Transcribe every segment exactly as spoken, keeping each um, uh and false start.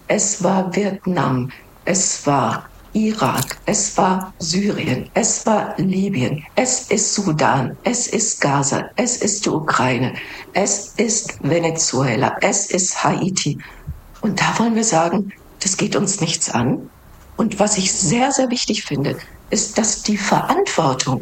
es war Vietnam, es war Irak, es war Syrien, es war Libyen, es ist Sudan, es ist Gaza, es ist die Ukraine, es ist Venezuela, es ist Haiti. Und da wollen wir sagen, das geht uns nichts an. Und was ich sehr, sehr wichtig finde, ist, dass die Verantwortung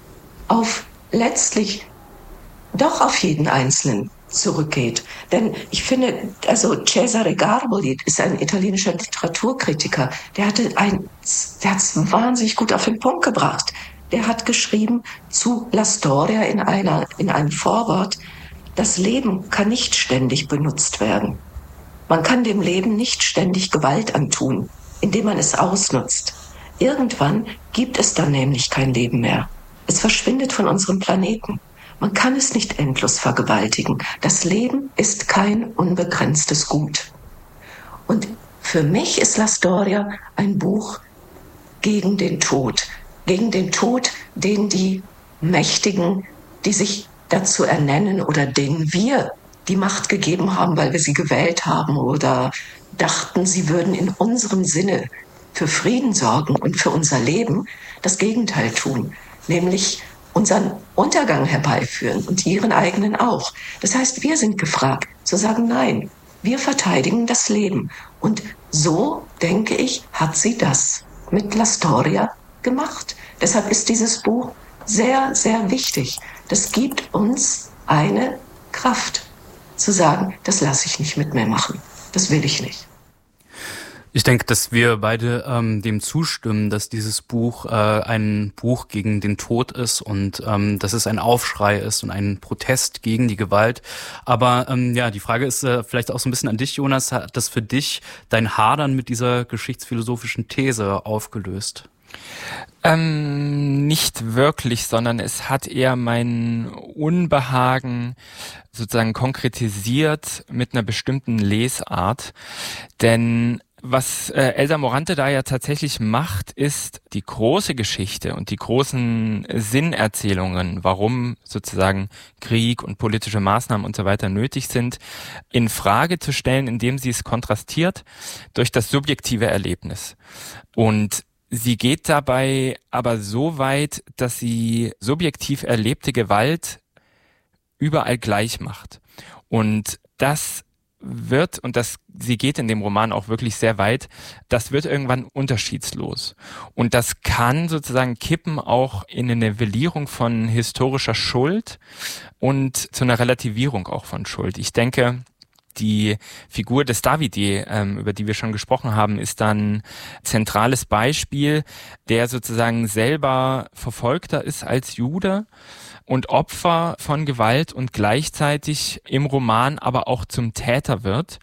auf letztlich doch auf jeden Einzelnen zurückgeht. Denn ich finde, also Cesare Garboli ist ein italienischer Literaturkritiker, der hatte ein, der hat es wahnsinnig gut auf den Punkt gebracht. Der hat geschrieben zu La Storia in einer, in einem Vorwort, das Leben kann nicht ständig benutzt werden. Man kann dem Leben nicht ständig Gewalt antun, indem man es ausnutzt. Irgendwann gibt es dann nämlich kein Leben mehr. Es verschwindet von unserem Planeten. Man kann es nicht endlos vergewaltigen. Das Leben ist kein unbegrenztes Gut. Und für mich ist La Storia ein Buch gegen den Tod. Gegen den Tod, den die Mächtigen, die sich dazu ernennen oder denen wir die Macht gegeben haben, weil wir sie gewählt haben oder dachten, sie würden in unserem Sinne für Frieden sorgen und für unser Leben, das Gegenteil tun, nämlich unseren Untergang herbeiführen und ihren eigenen auch. Das heißt, wir sind gefragt zu sagen, nein, wir verteidigen das Leben. Und so, denke ich, hat sie das mit La Storia gemacht. Deshalb ist dieses Buch sehr, sehr wichtig. Das gibt uns eine Kraft, zu sagen, das lasse ich nicht mit mir machen. Das will ich nicht. Ich denke, dass wir beide ähm, dem zustimmen, dass dieses Buch äh, ein Buch gegen den Tod ist und ähm, dass es ein Aufschrei ist und ein Protest gegen die Gewalt. Aber ähm, ja, die Frage ist äh, vielleicht auch so ein bisschen an dich, Jonas. Hat das für dich dein Hadern mit dieser geschichtsphilosophischen These aufgelöst? Ähm, nicht wirklich, sondern es hat eher mein Unbehagen sozusagen konkretisiert mit einer bestimmten Lesart. Denn was äh, Elsa Morante da ja tatsächlich macht, ist die große Geschichte und die großen Sinnerzählungen, warum sozusagen Krieg und politische Maßnahmen und so weiter nötig sind, in Frage zu stellen, indem sie es kontrastiert durch das subjektive Erlebnis. Und sie geht dabei aber so weit, dass sie subjektiv erlebte Gewalt überall gleich macht. Und das wird, und das, sie geht in dem Roman auch wirklich sehr weit, das wird irgendwann unterschiedslos. Und das kann sozusagen kippen auch in eine Nivellierung von historischer Schuld und zu einer Relativierung auch von Schuld. Ich denke, die Figur des Davide, ähm, über die wir schon gesprochen haben, ist dann zentrales Beispiel, der sozusagen selber Verfolgter ist als Jude und Opfer von Gewalt und gleichzeitig im Roman aber auch zum Täter wird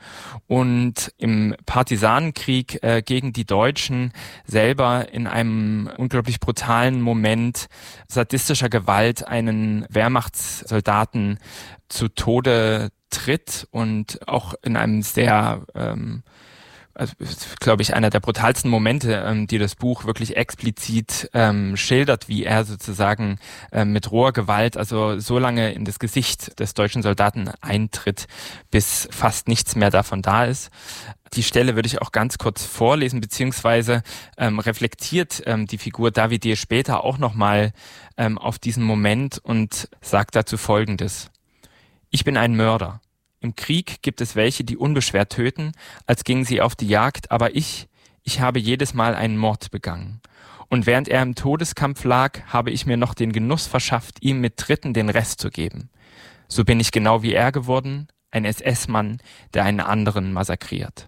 und im Partisanenkrieg äh, gegen die Deutschen selber in einem unglaublich brutalen Moment sadistischer Gewalt einen Wehrmachtssoldaten zu Tode tritt und auch in einem sehr, ähm, also glaube ich, einer der brutalsten Momente, ähm, die das Buch wirklich explizit ähm, schildert, wie er sozusagen ähm, mit roher Gewalt, also so lange in das Gesicht des deutschen Soldaten eintritt, bis fast nichts mehr davon da ist. Die Stelle würde ich auch ganz kurz vorlesen, beziehungsweise ähm, reflektiert ähm, die Figur Davide später auch nochmal ähm, auf diesen Moment und sagt dazu Folgendes. Ich bin ein Mörder. Im Krieg gibt es welche, die unbeschwert töten, als gingen sie auf die Jagd, aber ich, ich habe jedes Mal einen Mord begangen. Und während er im Todeskampf lag, habe ich mir noch den Genuss verschafft, ihm mit Tritten den Rest zu geben. So bin ich genau wie er geworden, ein S S-Mann, der einen anderen massakriert.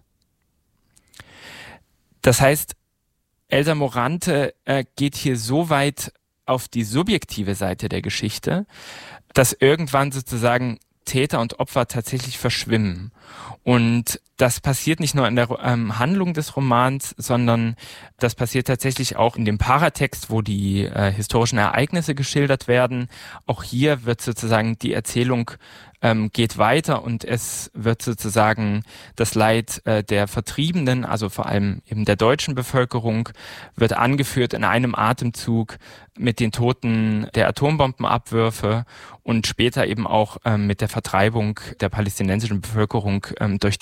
Das heißt, Elsa Morante äh, geht hier so weit auf die subjektive Seite der Geschichte, dass irgendwann sozusagen Täter und Opfer tatsächlich verschwimmen. Und das passiert nicht nur in der ähm, Handlung des Romans, sondern das passiert tatsächlich auch in dem Paratext, wo die äh, historischen Ereignisse geschildert werden. Auch hier wird sozusagen die Erzählung ähm, geht weiter und es wird sozusagen das Leid äh, der Vertriebenen, also vor allem eben der deutschen Bevölkerung, wird angeführt in einem Atemzug mit den Toten der Atombombenabwürfe und später eben auch ähm, mit der Vertreibung der palästinensischen Bevölkerung ähm, durch die Israelis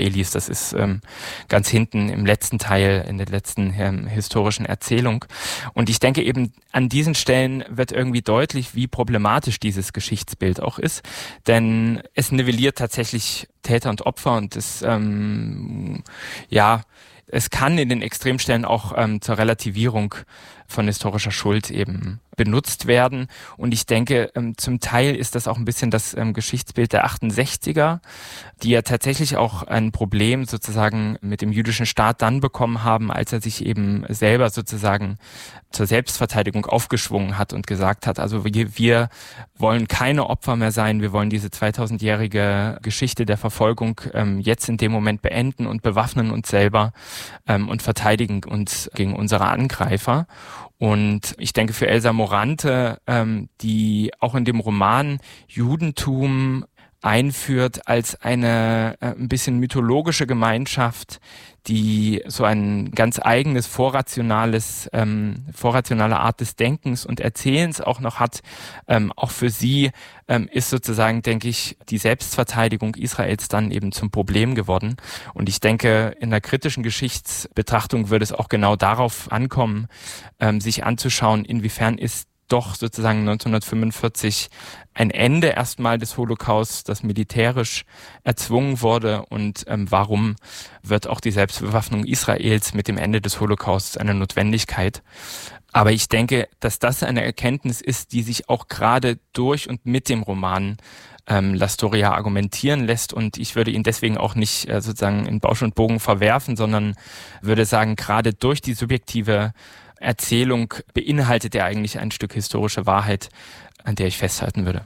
Israelis. Das ist ähm, ganz hinten im letzten Teil, in der letzten ähm, historischen Erzählung. Und ich denke eben, an diesen Stellen wird irgendwie deutlich, wie problematisch dieses Geschichtsbild auch ist. Denn es nivelliert tatsächlich Täter und Opfer und es, ähm, ja, es kann in den Extremstellen auch ähm, zur Relativierung von historischer Schuld eben benutzt werden. Und ich denke, ähm, zum Teil ist das auch ein bisschen das ähm, Geschichtsbild der achtundsechziger, die ja tatsächlich auch ein Problem sozusagen mit dem jüdischen Staat dann bekommen haben, als er sich eben selber sozusagen zur Selbstverteidigung aufgeschwungen hat und gesagt hat, also wir, wir wollen keine Opfer mehr sein, wir wollen diese zweitausendjährige Geschichte der Verfolgung ähm, jetzt in dem Moment beenden und bewaffnen uns selber ähm, und verteidigen uns gegen unsere Angreifer. Und ich denke, für Elsa Morante, ähm, die auch in dem Roman Judentum einführt als eine äh, ein bisschen mythologische Gemeinschaft, die so ein ganz eigenes vorrationales, ähm, vorrationale Art des Denkens und Erzählens auch noch hat. Ähm, auch für sie ähm, ist sozusagen, denke ich, die Selbstverteidigung Israels dann eben zum Problem geworden. Und ich denke, in der kritischen Geschichtsbetrachtung würde es auch genau darauf ankommen, ähm, sich anzuschauen, inwiefern ist doch sozusagen neunzehnhundertfünfundvierzig ein Ende erstmal des Holocaust, das militärisch erzwungen wurde, und ähm, warum wird auch die Selbstbewaffnung Israels mit dem Ende des Holocausts eine Notwendigkeit. Aber ich denke, dass das eine Erkenntnis ist, die sich auch gerade durch und mit dem Roman ähm, La Storia argumentieren lässt, und ich würde ihn deswegen auch nicht äh, sozusagen in Bausch und Bogen verwerfen, sondern würde sagen, gerade durch die subjektive Erzählung beinhaltet er eigentlich ein Stück historische Wahrheit, an der ich festhalten würde.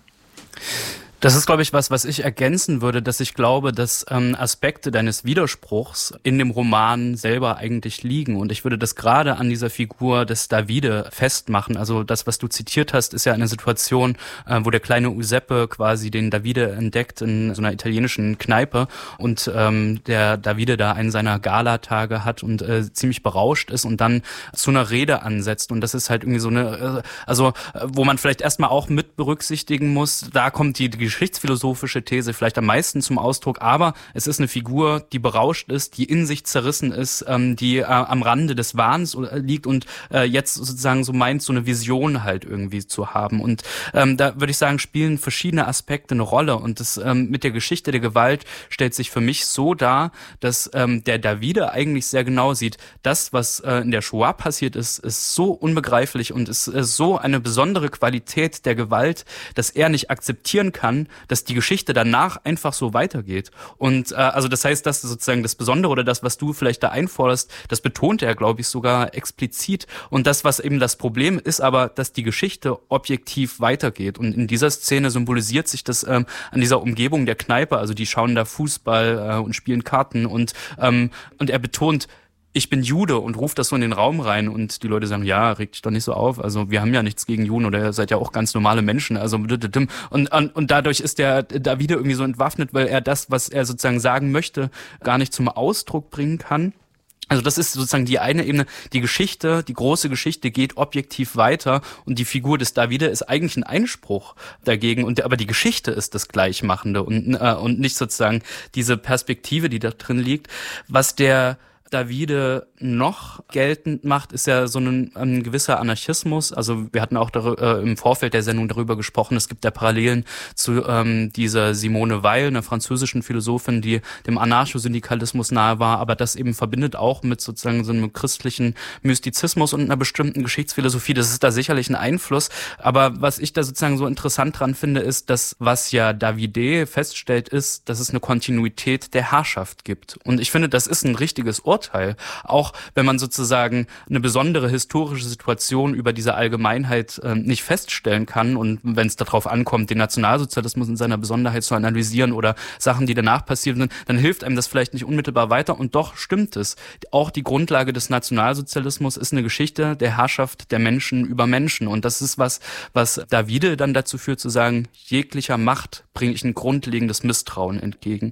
Das ist, glaube ich, was, was ich ergänzen würde, dass ich glaube, dass ähm, Aspekte deines Widerspruchs in dem Roman selber eigentlich liegen. Und ich würde das gerade an dieser Figur des Davide festmachen. Also das, was du zitiert hast, ist ja eine Situation, äh, wo der kleine Giuseppe quasi den Davide entdeckt in so einer italienischen Kneipe und ähm, der Davide da einen seiner Galatage hat und äh, ziemlich berauscht ist und dann zu einer Rede ansetzt. Und das ist halt irgendwie so eine, äh, also äh, wo man vielleicht erstmal auch mit berücksichtigen muss, da kommt die, die geschichtsphilosophische These vielleicht am meisten zum Ausdruck, aber es ist eine Figur, die berauscht ist, die in sich zerrissen ist, ähm, die äh, am Rande des Wahns liegt und äh, jetzt sozusagen so meint, so eine Vision halt irgendwie zu haben. Und ähm, da würde ich sagen, spielen verschiedene Aspekte eine Rolle, und das ähm, mit der Geschichte der Gewalt stellt sich für mich so dar, dass ähm, der Davide eigentlich sehr genau sieht, das, was äh, in der Shoah passiert ist, ist so unbegreiflich und ist äh, so eine besondere Qualität der Gewalt, dass er nicht akzeptieren kann, dass die Geschichte danach einfach so weitergeht. Und äh, also das heißt, dass sozusagen das Besondere oder das, was du vielleicht da einforderst, das betont er, glaube ich, sogar explizit. Und das, was eben das Problem ist, aber, dass die Geschichte objektiv weitergeht. Und in dieser Szene symbolisiert sich das ähm, an dieser Umgebung der Kneipe. Also die schauen da Fußball äh, und spielen Karten und ähm, und er betont, ich bin Jude, und ruft das so in den Raum rein, und die Leute sagen, ja, reg dich doch nicht so auf, also wir haben ja nichts gegen Juden oder ihr seid ja auch ganz normale Menschen, also und, und, und dadurch ist der Davide irgendwie so entwaffnet, weil er das, was er sozusagen sagen möchte, gar nicht zum Ausdruck bringen kann. Also das ist sozusagen die eine Ebene. Die Geschichte, die große Geschichte geht objektiv weiter, und die Figur des Davide ist eigentlich ein Einspruch dagegen, und aber die Geschichte ist das Gleichmachende und äh, und nicht sozusagen diese Perspektive, die da drin liegt. Was der Davide noch geltend macht, ist ja so ein, ein gewisser Anarchismus. Also wir hatten auch dar- äh, im Vorfeld der Sendung darüber gesprochen, es gibt ja Parallelen zu ähm, dieser Simone Weil, einer französischen Philosophin, die dem Anarchosyndikalismus nahe war, aber das eben verbindet auch mit sozusagen so einem christlichen Mystizismus und einer bestimmten Geschichtsphilosophie. Das ist da sicherlich ein Einfluss. Aber was ich da sozusagen so interessant dran finde, ist, dass was ja Davide feststellt, ist, dass es eine Kontinuität der Herrschaft gibt. Und ich finde, das ist ein richtiges Urteil. Auch wenn man sozusagen eine besondere historische Situation über diese Allgemeinheit äh, nicht feststellen kann, und wenn es darauf ankommt, den Nationalsozialismus in seiner Besonderheit zu analysieren oder Sachen, die danach passiert sind, dann hilft einem das vielleicht nicht unmittelbar weiter, und doch stimmt es. Auch die Grundlage des Nationalsozialismus ist eine Geschichte der Herrschaft der Menschen über Menschen, und das ist was, was Davide dann dazu führt zu sagen, jeglicher Macht bringe ich ein grundlegendes Misstrauen entgegen.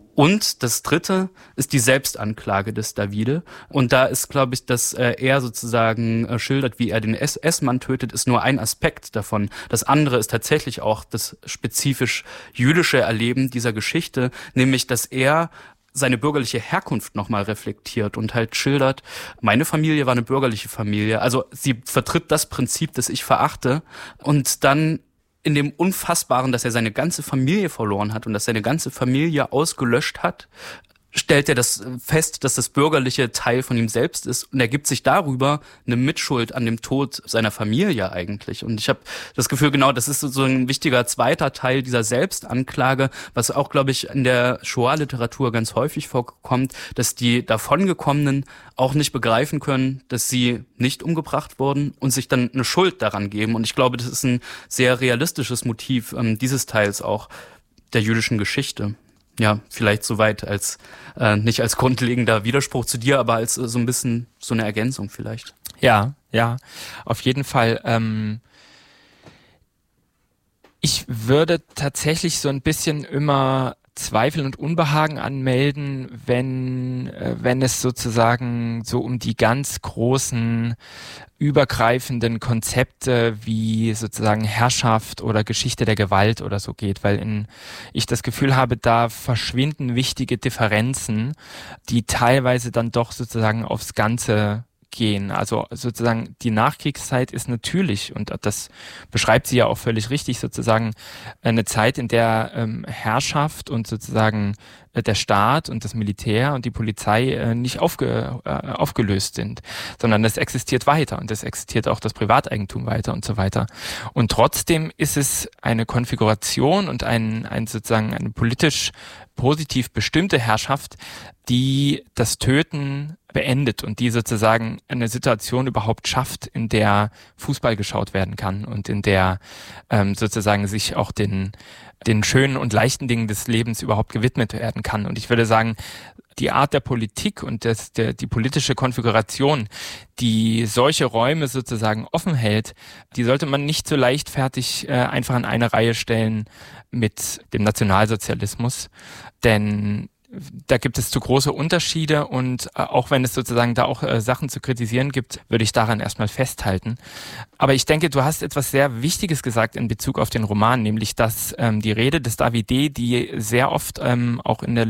Und das Dritte ist die Selbstanklage des Davide. Und da ist, glaube ich, dass äh, er sozusagen äh, schildert, wie er den S S-Mann tötet, ist nur ein Aspekt davon. Das andere ist tatsächlich auch das spezifisch jüdische Erleben dieser Geschichte, nämlich, dass er seine bürgerliche Herkunft nochmal reflektiert und halt schildert, meine Familie war eine bürgerliche Familie. Also sie vertritt das Prinzip, das ich verachte, und dann in dem Unfassbaren, dass er seine ganze Familie verloren hat und dass seine ganze Familie ausgelöscht hat, stellt er das fest, dass das Bürgerliche Teil von ihm selbst ist, und er gibt sich darüber eine Mitschuld an dem Tod seiner Familie eigentlich. Und ich habe das Gefühl, genau, das ist so ein wichtiger zweiter Teil dieser Selbstanklage, was auch, glaube ich, in der Shoah-Literatur ganz häufig vorkommt, dass die Davongekommenen auch nicht begreifen können, dass sie nicht umgebracht wurden und sich dann eine Schuld daran geben. Und ich glaube, das ist ein sehr realistisches Motiv ähm, dieses Teils auch der jüdischen Geschichte. Ja, vielleicht soweit als, äh, nicht als grundlegender Widerspruch zu dir, aber als äh, so ein bisschen so eine Ergänzung vielleicht. Ja, ja, auf jeden Fall. Ähm, ich würde tatsächlich so ein bisschen immer Zweifel und Unbehagen anmelden, wenn, äh, wenn es sozusagen so um die ganz großen übergreifenden Konzepte wie sozusagen Herrschaft oder Geschichte der Gewalt oder so geht, weil in, ich das Gefühl habe, da verschwinden wichtige Differenzen, die teilweise dann doch sozusagen aufs Ganze gehen. Also sozusagen die Nachkriegszeit ist natürlich, und das beschreibt sie ja auch völlig richtig, sozusagen eine Zeit, in der ähm, Herrschaft und sozusagen äh, der Staat und das Militär und die Polizei äh, nicht aufge, äh, aufgelöst sind, sondern es existiert weiter und es existiert auch das Privateigentum weiter und so weiter. Und trotzdem ist es eine Konfiguration und ein, ein sozusagen eine politisch positiv bestimmte Herrschaft, die das Töten beendet und die sozusagen eine Situation überhaupt schafft, in der Fußball geschaut werden kann und in der ähm, sozusagen sich auch den den schönen und leichten Dingen des Lebens überhaupt gewidmet werden kann. Und ich würde sagen, die Art der Politik und das, der, die politische Konfiguration, die solche Räume sozusagen offen hält, die sollte man nicht so leichtfertig äh, einfach in eine Reihe stellen mit dem Nationalsozialismus, denn da gibt es zu große Unterschiede, und äh, auch wenn es sozusagen da auch äh, Sachen zu kritisieren gibt, würde ich daran erstmal festhalten. Aber ich denke, du hast etwas sehr Wichtiges gesagt in Bezug auf den Roman, nämlich dass ähm, die Rede des Davide, die sehr oft ähm, auch in der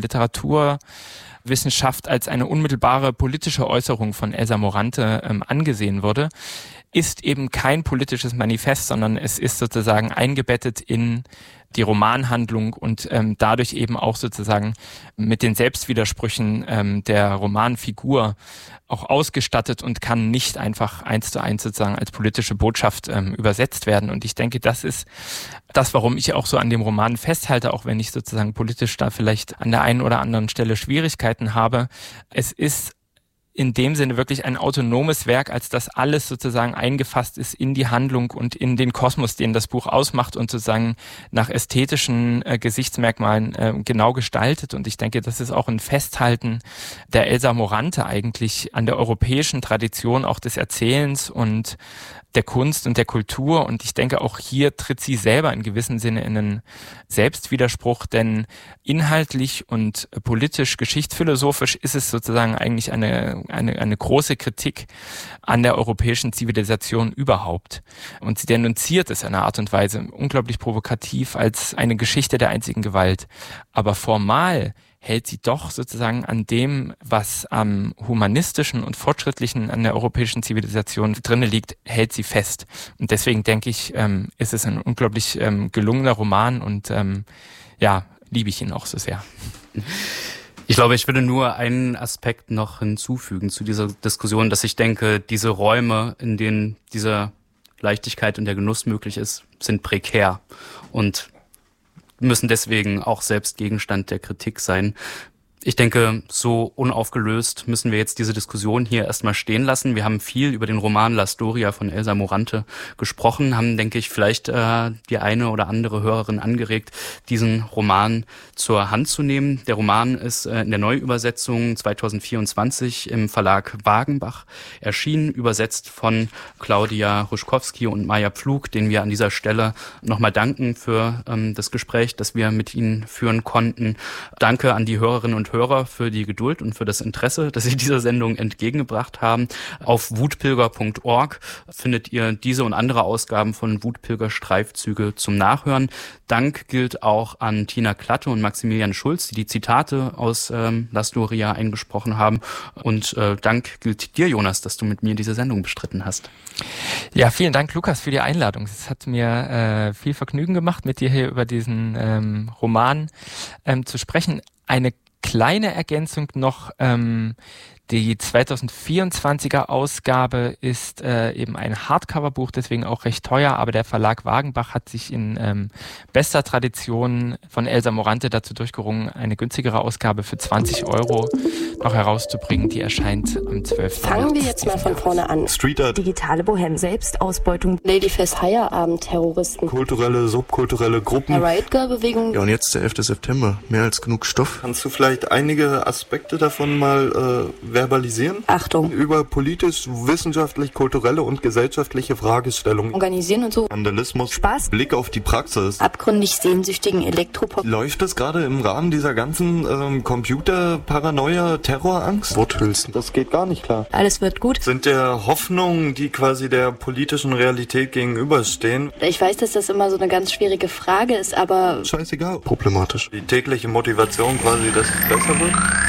Literaturwissenschaft als eine unmittelbare politische Äußerung von Elsa Morante ähm, angesehen wurde, ist eben kein politisches Manifest, sondern es ist sozusagen eingebettet in die Romanhandlung und ähm, dadurch eben auch sozusagen mit den Selbstwidersprüchen ähm, der Romanfigur auch ausgestattet und kann nicht einfach eins zu eins sozusagen als politische Botschaft ähm, übersetzt werden. Und ich denke, das ist das, warum ich auch so an dem Roman festhalte, auch wenn ich sozusagen politisch da vielleicht an der einen oder anderen Stelle Schwierigkeiten habe. Es ist in dem Sinne wirklich ein autonomes Werk, als dass alles sozusagen eingefasst ist in die Handlung und in den Kosmos, den das Buch ausmacht und sozusagen nach ästhetischen äh, Gesichtsmerkmalen äh, genau gestaltet. Und ich denke, das ist auch ein Festhalten der Elsa Morante eigentlich an der europäischen Tradition auch des Erzählens und der Kunst und der Kultur. Und ich denke, auch hier tritt sie selber in gewissem Sinne in einen Selbstwiderspruch, denn inhaltlich und politisch, geschichtsphilosophisch ist es sozusagen eigentlich eine, eine, eine große Kritik an der europäischen Zivilisation überhaupt. Und sie denunziert es in einer Art und Weise unglaublich provokativ als eine Geschichte der einzigen Gewalt. Aber formal hält sie doch sozusagen an dem, was am humanistischen und fortschrittlichen an der europäischen Zivilisation drinne liegt, hält sie fest. Und deswegen denke ich, ähm, ist es ein unglaublich ähm, gelungener Roman und ähm, ja, liebe ich ihn auch so sehr. Ich glaube, ich würde nur einen Aspekt noch hinzufügen zu dieser Diskussion, dass ich denke, diese Räume, in denen diese Leichtigkeit und der Genuss möglich ist, sind prekär und müssen deswegen auch selbst Gegenstand der Kritik sein. Ich denke, so unaufgelöst müssen wir jetzt diese Diskussion hier erstmal stehen lassen. Wir haben viel über den Roman La Storia von Elsa Morante gesprochen, haben, denke ich, vielleicht äh, die eine oder andere Hörerin angeregt, diesen Roman zur Hand zu nehmen. Der Roman ist äh, in der Neuübersetzung zwanzig vierundzwanzig im Verlag Wagenbach erschienen, übersetzt von Claudia Ruschkowski und Maja Pflug, denen wir an dieser Stelle nochmal danken für ähm, das Gespräch, das wir mit ihnen führen konnten. Danke an die Hörerinnen und und Hörer für die Geduld und für das Interesse, das Sie dieser Sendung entgegengebracht haben. Auf wutpilger punkt org findet ihr diese und andere Ausgaben von Wutpilger Streifzüge zum Nachhören. Dank gilt auch an Tina Klatte und Maximilian Schulz, die die Zitate aus ähm, L'Astoria eingesprochen haben. Und äh, Dank gilt dir, Jonas, dass du mit mir diese Sendung bestritten hast. Ja, vielen Dank, Lukas, für die Einladung. Es hat mir äh, viel Vergnügen gemacht, mit dir hier über diesen ähm, Roman ähm, zu sprechen. Eine kleine Ergänzung noch, ähm, die zweitausendvierundzwanziger Ausgabe ist äh, eben ein Hardcover-Buch, deswegen auch recht teuer, aber der Verlag Wagenbach hat sich in ähm, bester Tradition von Elsa Morante dazu durchgerungen, eine günstigere Ausgabe für zwanzig Euro noch herauszubringen. Die erscheint am zwölften Fangen wir jetzt mal von vorne an. Street Art, digitale Bohem, Selbstausbeutung, Ladyfest Feierabend, Terroristen, kulturelle, subkulturelle Gruppen. Riot Girl Bewegung. Ja, und jetzt der elfte September. Mehr als genug Stoff. Kannst du vielleicht einige Aspekte davon mal äh, verbalisieren? Achtung. Über politisch, wissenschaftlich, kulturelle und gesellschaftliche Fragestellungen. Organisieren und so. Vandalismus. Spaß. Blick auf die Praxis. Abgründig sehnsüchtigen Elektropop. Läuft das gerade im Rahmen dieser ganzen ähm, Computer-Paranoia, Terrorangst? Worthülsen. Das geht gar nicht klar. Alles wird gut. Sind der Hoffnungen, die quasi der politischen Realität gegenüberstehen. Ich weiß, dass das immer so eine ganz schwierige Frage ist, aber Scheißegal. Problematisch. Die tägliche Motivation quasi, dass es besser wird.